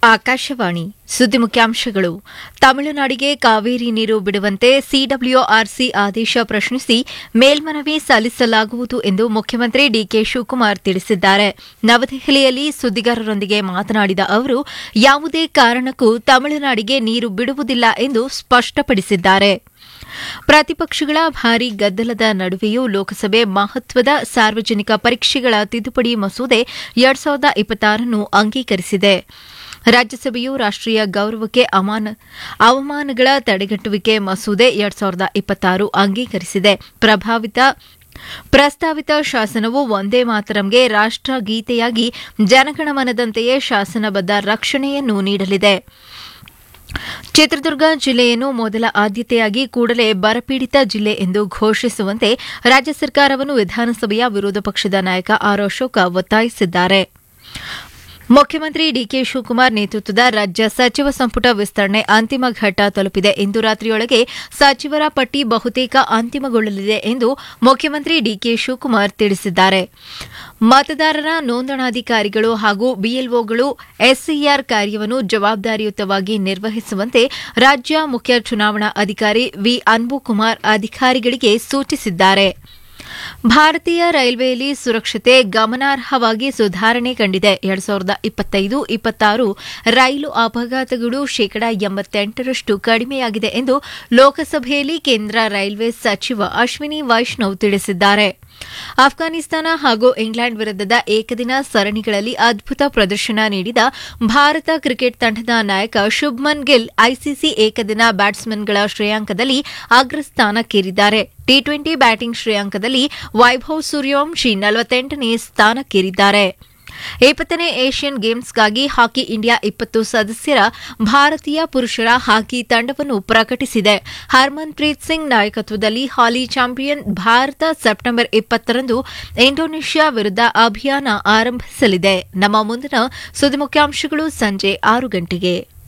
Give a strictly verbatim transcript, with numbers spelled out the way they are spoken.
ಆಕಾಶವಾಣಿ ಸುದ್ದಿ ಮುಖ್ಯಾಂಶಗಳು. ತಮಿಳುನಾಡಿಗೆ ಕಾವೇರಿ ನೀರು ಬಿಡುವಂತೆ ಸಿಡಬ್ಲ್ಯೂಆರ್ಸಿ ಆದೇಶ ಪ್ರಶ್ನಿಸಿ ಮೇಲ್ಮನವಿ ಸಲ್ಲಿಸಲಾಗುವುದು ಎಂದು ಮುಖ್ಯಮಂತ್ರಿ ಡಿಕೆ ಶಿವಕುಮಾರ್ ತಿಳಿಸಿದ್ದಾರೆ. ನವದೆಹಲಿಯಲ್ಲಿ ಸುದ್ದಿಗಾರರೊಂದಿಗೆ ಮಾತನಾಡಿದ ಅವರು, ಯಾವುದೇ ಕಾರಣಕ್ಕೂ ತಮಿಳುನಾಡಿಗೆ ನೀರು ಬಿಡುವುದಿಲ್ಲ ಎಂದು ಸ್ಪಷ್ಟಪಡಿಸಿದ್ದಾರೆ. ಪ್ರತಿಪಕ್ಷಗಳ ಭಾರೀ ಗದ್ದಲದ ನಡುವೆಯೂ ಲೋಕಸಭೆ ಮಹತ್ವದ ಸಾರ್ವಜನಿಕ ಪರೀಕ್ಷೆಗಳ ತಿದ್ದುಪಡಿ ಮಸೂದೆ ಎರಡ್ ಸಾವಿರದ ಇಪ್ಪತ್ತಾರನ್ನು ಅಂಗೀಕರಿಸಿದೆ. ರಾಜ್ಯಸಭೆಯು ರಾಷ್ಟೀಯ ಗೌರವಕ್ಕೆ ಅವಮಾನಗಳ ತಡೆಗಟ್ಟುವಿಕೆ ಮಸೂದೆ ಎರಡ್ ಸಾವಿರದ ಇಪ್ಪತ್ತಾರು ಅಂಗೀಕರಿಸಿದೆ. ಪ್ರಭಾವಿತ ಪ್ರಸ್ತಾವಿತ ಶಾಸನವು ವಂದೇ ಮಾತರಂಗೆ ರಾಷ್ಟಗೀತೆಯಾಗಿ ಜನಗಣಮನದಂತೆಯೇ ಶಾಸನಬದ್ದ ರಕ್ಷಣೆಯನ್ನು ನೀಡಲಿದೆ. ಚಿತ್ರದುರ್ಗ ಜಿಲ್ಲೆಯನ್ನು ಮೊದಲ ಆದ್ಯತೆಯಾಗಿ ಕೂಡಲೇ ಬರಪೀಡಿತ ಜಿಲ್ಲೆ ಎಂದು ಘೋಷಿಸುವಂತೆ ರಾಜ್ಯ ಸರ್ಕಾರವನ್ನು ವಿಧಾನಸಭೆಯ ವಿರೋಧ ಪಕ್ಷದ ನಾಯಕ ಆರ್ ಅಶೋಕ ಒತ್ತಾಯಿಸಿದ್ದಾರೆ. ಮುಖ್ಯಮಂತ್ರಿ ಡಿಕೆ ಶಿವಕುಮಾರ್ ನೇತೃತ್ವದ ರಾಜ್ಯ ಸಚಿವ ಸಂಪುಟ ವಿಸ್ತರಣೆ ಅಂತಿಮ ಘಟ್ಟ ತಲುಪಿದೆ. ಇಂದು ರಾತ್ರಿಯೊಳಗೆ ಸಚಿವರ ಪಟ್ಟಿ ಬಹುತೇಕ ಅಂತಿಮಗೊಳ್ಳಲಿದೆ ಎಂದು ಮುಖ್ಯಮಂತ್ರಿ ಡಿಕೆ ಶಿವಕುಮಾರ್ ತಿಳಿಸಿದ್ದಾರೆ. ಮತದಾರರ ನೋಂದಣಾಧಿಕಾರಿಗಳು ಹಾಗೂ ಬಿಎಲ್ಒಗಳು ಎಸ್ಸಿಆರ್ ಕಾರ್ಯವನ್ನು ಜವಾಬ್ದಾರಿಯುತವಾಗಿ ನಿರ್ವಹಿಸುವಂತೆ ರಾಜ್ಯ ಮುಖ್ಯ ಚುನಾವಣಾ ಅಧಿಕಾರಿ ವಿ ಅನ್ಬುಕುಮಾರ್ ಅಧಿಕಾರಿಗಳಿಗೆ ಸೂಚಿಸಿದ್ದಾರೆ. ಭಾರತೀಯ ರೈಲ್ವೆಯಲ್ಲಿ ಸುರಕ್ಷತೆ ಗಮನಾರ್ಹವಾಗಿ ಸುಧಾರಣೆ ಕಂಡಿದೆ. ಎರಡ್ ಸಾವಿರದ ಇಪ್ಪತ್ತೈದು ಇಪ್ಪತ್ತಾರು ರೈಲು ಅಪಘಾತಗಳು ಶೇಕಡಾ ಎಂಬತ್ತೆಂಟರಷ್ಟು ಕಡಿಮೆಯಾಗಿದೆ ಎಂದು ಲೋಕಸಭೆಯಲ್ಲಿ ಕೇಂದ್ರ ರೈಲ್ವೆ ಸಚಿವ ಅಶ್ವಿನಿ ವೈಷ್ಣವ್ ತಿಳಿಸಿದ್ದಾರೆ. ಅಫ್ಘಾನಿಸ್ತಾನ ಹಾಗೂ ಇಂಗ್ಲೆಂಡ್ ವಿರುದ್ಧದ ಏಕದಿನ ಸರಣಿಗಳಲ್ಲಿ ಅದ್ಭುತ ಪ್ರದರ್ಶನ ನೀಡಿದ ಭಾರತ ಕ್ರಿಕೆಟ್ ತಂಡದ ನಾಯಕ ಶುಭ್ಮನ್ ಗಿಲ್ ಐಸಿಸಿ ಏಕದಿನ ಬ್ಯಾಟ್ಸ್ಮನ್ಗಳ ಶ್ರೇಯಾಂಕದಲ್ಲಿ ಅಗ್ರಸ್ಥಾನಕ್ಕೇರಿದ್ದಾರೆ. T twenty batting ಶ್ರೇಯಾಂಕದಲ್ಲಿ Vaibhav Suryavanshi ನಲವತ್ತೆಂಟನೇ ಸ್ಥಾನಕ್ಕೇರಿದ್ದಾರೆ. ಇಪ್ಪತ್ತನೇ ಏಷ್ಯನ್ ಗೇಮ್ಸ್ಗಾಗಿ ಹಾಕಿ ಇಂಡಿಯಾ ಇಪ್ಪತ್ತು ಸದಸ್ಯರ ಭಾರತೀಯ ಪುರುಷರ ಹಾಕಿ ತಂಡವನ್ನು ಪ್ರಕಟಿಸಿದೆ. ಹರ್ಮನ್ಪ್ರೀತ್ ಸಿಂಗ್ ನಾಯಕತ್ವದಲ್ಲಿ ಹಾಲಿ ಚಾಂಪಿಯನ್ ಭಾರತ ಸೆಪ್ಟೆಂಬರ್ ಇಪ್ಪತ್ತರಂದು ಇಂಡೋನೇಷ್ಯಾ ವಿರುದ್ಧ ಅಭಿಯಾನ ಆರಂಭಿಸಲಿದೆ. ನಮ್ಮ ಮುಂದಿನ ಸುದ್ದಿ ಮುಖ್ಯಾಂಶಗಳು ಸಂಜೆ ಆರು ಗಂಟೆಗೆ.